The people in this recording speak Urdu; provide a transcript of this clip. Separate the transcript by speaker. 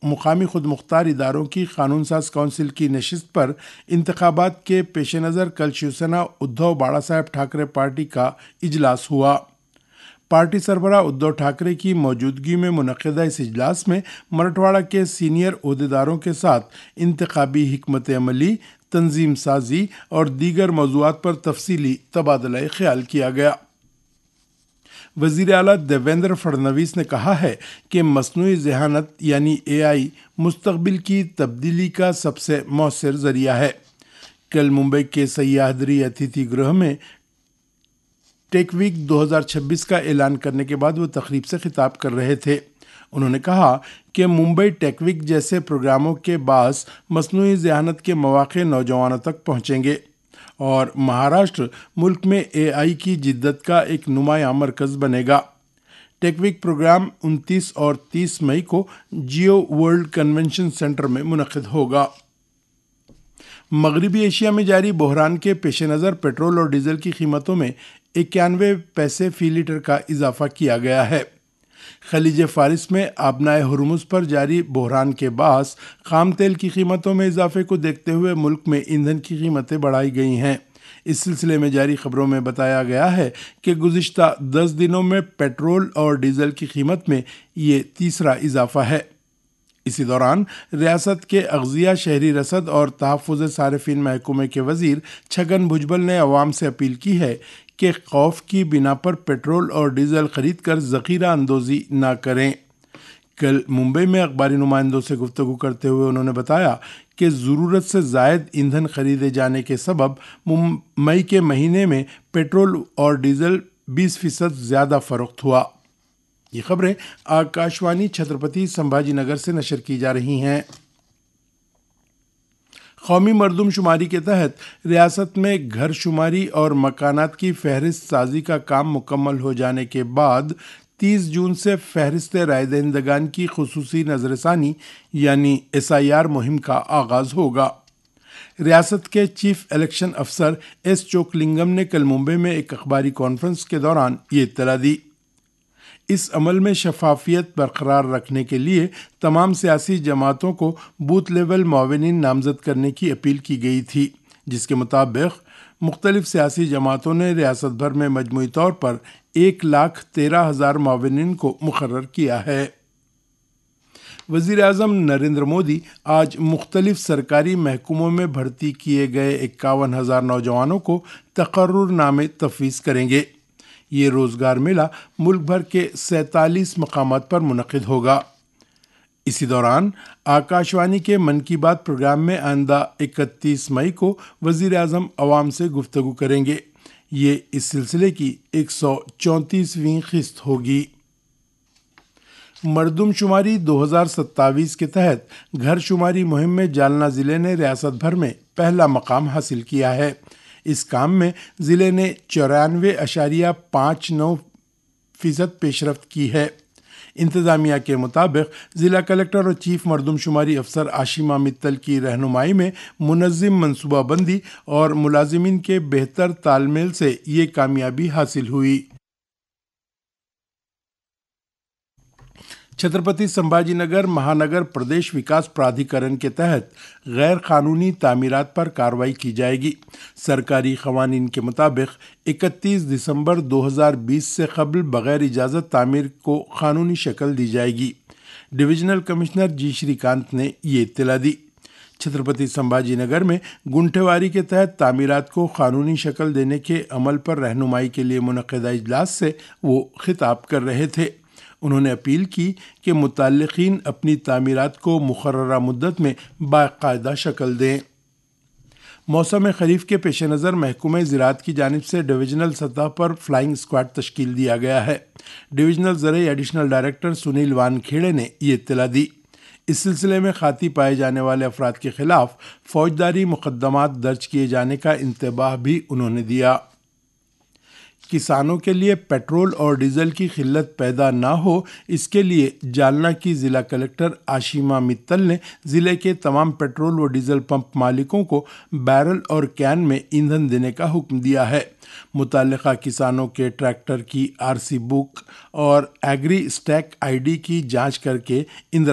Speaker 1: مقامی خود مختار اداروں کی قانون ساز کونسل کی نشست پر انتخابات کے پیش نظر کل شیوسینا ادھو بالا صاحب ٹھاکرے پارٹی کا اجلاس ہوا۔ پارٹی سربراہ ادھو ٹھاکرے کی موجودگی میں منعقدہ اس اجلاس میں مراٹھواڑہ کے سینئر عہدیداروں کے ساتھ انتخابی حکمت عملی، تنظیم سازی اور دیگر موضوعات پر تفصیلی تبادلہ خیال کیا گیا۔ وزیر اعلیٰ دیویندر فڈنویس نے کہا ہے کہ مصنوعی ذہانت یعنی AI مستقبل کی تبدیلی کا سب سے مؤثر ذریعہ ہے۔ کل ممبئی کے سہیادری اتھیتھی گرہ میں ٹیک ویک 2026 کا اعلان کرنے کے بعد وہ تقریب سے خطاب کر رہے تھے۔ انہوں نے کہا کہ ممبئی ٹیک ویک جیسے پروگراموں کے باعث مصنوعی ذہانت کے مواقع نوجوانوں تک پہنچیں گے اور مہاراشٹر ملک میں AI کی جدت کا ایک نمایاں مرکز بنے گا۔ ٹیک ویک پروگرام 29 اور 30 مئی کو جیو ورلڈ کنونشن سینٹر میں منعقد ہوگا۔ مغربی ایشیا میں جاری بحران کے پیش نظر پیٹرول اور ڈیزل کی قیمتوں میں 91 پیسے فی لیٹر کا اضافہ کیا گیا ہے۔ خلیج فارس میں آبنائے ہرمز پر جاری بحران کے باعث خام تیل کی قیمتوں میں اضافے کو دیکھتے ہوئے ملک میں ایندھن کی قیمتیں بڑھائی گئی ہیں۔ اس سلسلے میں جاری خبروں میں بتایا گیا ہے کہ گزشتہ 10 دنوں میں پیٹرول اور ڈیزل کی قیمت میں یہ تیسرا اضافہ ہے۔ اسی دوران ریاست کے اغذیہ، شہری رسد اور تحفظ صارفین محکمے کے وزیر چھگن بھجبل نے عوام سے اپیل کی ہے کہ خوف کی بنا پر پیٹرول اور ڈیزل خرید کر ذخیرہ اندوزی نہ کریں۔ کل ممبئی میں اخباری نمائندوں سے گفتگو کرتے ہوئے انہوں نے بتایا کہ ضرورت سے زائد ایندھن خریدے جانے کے سبب مئی کے مہینے میں پیٹرول اور ڈیزل 20% زیادہ فروخت ہوا۔ یہ خبریں آکاشوانی چھترپتی سمبھاجی نگر سے نشر کی جا رہی ہیں۔ قومی مردم شماری کے تحت ریاست میں گھر شماری اور مکانات کی فہرست سازی کا کام مکمل ہو جانے کے بعد 30 جون سے فہرست رائے دہندگان کی خصوصی نظر ثانی یعنی SIR مہم کا آغاز ہوگا۔ ریاست کے چیف الیکشن افسر ایس چوکلنگم نے کل ممبئی میں ایک اخباری کانفرنس کے دوران یہ اطلاع دی۔ اس عمل میں شفافیت برقرار رکھنے کے لیے تمام سیاسی جماعتوں کو بوتھ لیول معاونین نامزد کرنے کی اپیل کی گئی تھی، جس کے مطابق مختلف سیاسی جماعتوں نے ریاست بھر میں مجموعی طور پر 1,13,000 معاونین کو مقرر کیا ہے۔ وزیر اعظم نریندر مودی آج مختلف سرکاری محکموں میں بھرتی کیے گئے 51,000 نوجوانوں کو تقرر نامے تفویض کریں گے۔ یہ روزگار میلہ ملک بھر کے 47 مقامات پر منعقد ہوگا۔ اسی دوران آکاشوانی کے من کی بات پروگرام میں آئندہ 31 مئی کو وزیر اعظم عوام سے گفتگو کریں گے۔ یہ اس سلسلے کی 134ویں قسط ہوگی۔ مردم شماری 2027 کے تحت گھر شماری مہم میں جالنہ ضلع نے ریاست بھر میں پہلا مقام حاصل کیا ہے۔ اس کام میں ضلع نے 94.59% پیش رفت کی ہے۔ انتظامیہ کے مطابق ضلع کلکٹر اور چیف مردم شماری افسر آشیما متل کی رہنمائی میں منظم منصوبہ بندی اور ملازمین کے بہتر تال میل سے یہ کامیابی حاصل ہوئی۔ چھترپتی سمبھاجی نگر مہانگر پردیش وکاس پرادھیکرن کے تحت غیر قانونی تعمیرات پر کارروائی کی جائے گی۔ سرکاری قوانین کے مطابق 31 دسمبر 2020 سے قبل بغیر اجازت تعمیر کو قانونی شکل دی جائے گی۔ ڈویژنل کمشنر جی شری کانت نے یہ اطلاع دی۔ چھترپتی سمبھاجی نگر میں گنٹھے واری کے تحت تعمیرات کو قانونی شکل دینے کے عمل پر رہنمائی کے لیے منعقدہ اجلاس سے وہ خطاب کر رہے تھے۔ انہوں نے اپیل کی کہ متعلقین اپنی تعمیرات کو مقررہ مدت میں باقاعدہ شکل دیں۔ موسم خریف کے پیش نظر محکمہ زراعت کی جانب سے ڈویژنل سطح پر فلائنگ اسکواڈ تشکیل دیا گیا ہے۔ ڈویژنل زرعی ایڈیشنل ڈائریکٹر سنیل وانکھیڑے نے یہ اطلاع دی۔ اس سلسلے میں خاطی پائے جانے والے افراد کے خلاف فوجداری مقدمات درج کیے جانے کا انتباہ بھی انہوں نے دیا۔ کسانوں کے لیے پیٹرول اور ڈیزل کی قلت پیدا نہ ہو، اس کے لیے جالنہ کی ضلع کلکٹر آشیما متل نے ضلع کے تمام پیٹرول و ڈیزل پمپ مالکوں کو بیرل اور کین میں ایندھن دینے کا حکم دیا ہے۔ متعلقہ کسانوں کے ٹریکٹر کی RC بک اور ایگری اسٹیک ID کی جانچ کر کے